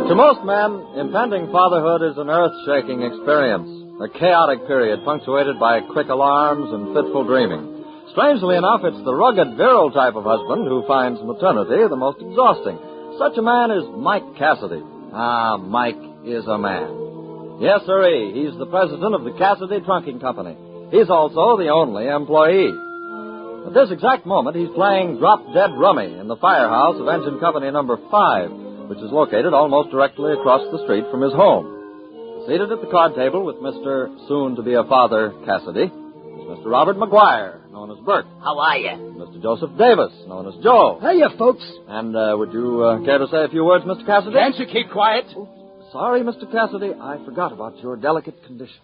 To most men, impending fatherhood is an earth-shaking experience, a chaotic period punctuated by quick alarms and fitful dreaming. Strangely enough, it's the rugged, virile type of husband who finds maternity the most exhausting. Such a man is Mike Cassidy. Ah, Mike is a man. Yes, sirree, he's the president of the Cassidy Trunking Company. He's also the only employee. At this exact moment, he's playing drop-dead rummy in the firehouse of Engine Company number 5, which is located almost directly across the street from his home. Seated at the card table with Mr. soon-to-be-a-father Cassidy is Mr. Robert McGuire, known as Bert. How are you? Mr. Joseph Davis, known as Joe. Hiya, folks. And would you care to say a few words, Mr. Cassidy? Can't you keep quiet? Sorry, Mr. Cassidy, I forgot about your delicate condition.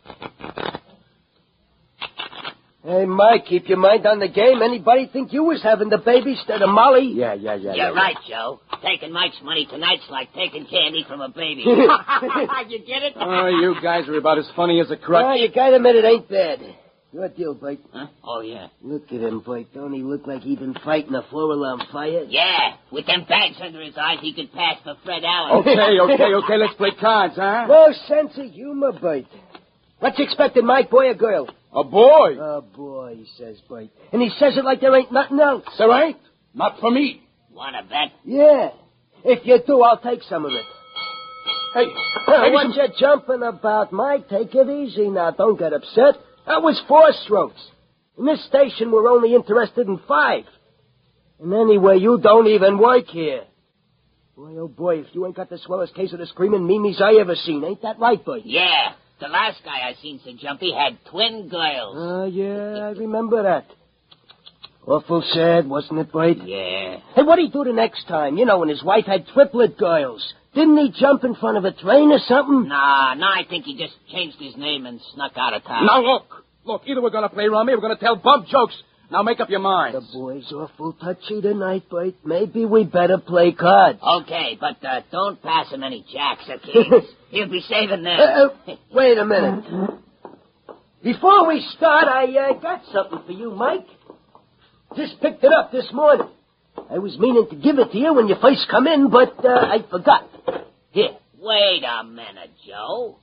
Hey, Mike, keep your mind on the game. Anybody think you was having the baby instead of Molly? Yeah. You're right, Joe. Taking Mike's money tonight's like taking candy from a baby. You get it? Oh, you guys are about as funny as a crutch. Well, you gotta admit it ain't bad. Your deal, Bert. Huh? Oh, yeah. Look at him, Bert. Don't he look like he'd been fighting a floor alarm fire? Yeah. With them bags under his eyes, he could pass for Fred Allen. Okay. Let's play cards, huh? No sense of humor, Bert. What's expected, Mike, boy or girl? A boy. A boy, says Bert. And he says it like there ain't nothing else. There ain't. Not for me. Wanna bet? Yeah. If you do, I'll take some of it. Hey, What you jumping about, Mike? Take it easy now. Don't get upset. That was 4 strokes. In this station, we're only interested in 5. And anyway, you don't even work here. Boy, oh boy, if you ain't got the swellest case of the screaming memes I ever seen. Ain't that right, Bert? Yeah. The last guy I seen so jumpy had twin girls. Oh, yeah, I remember that. Awful sad, wasn't it, Bert? Yeah. Hey, what'd he do the next time? You know, when his wife had triplet girls. Didn't he jump in front of a train or something? Nah, I think he just changed his name and snuck out of town. Now, look, either we're going to play rummy or we're going to tell bump jokes. Now, make up your mind. The boy's awful touchy tonight, Bert. Maybe we better play cards. Okay, but don't pass him any jacks or kings. He'll be saving them. Wait a minute. Before we start, I got something for you, Mike. Just picked it up this morning. I was meaning to give it to you when you first come in, but I forgot. Here. Wait a minute, Joe.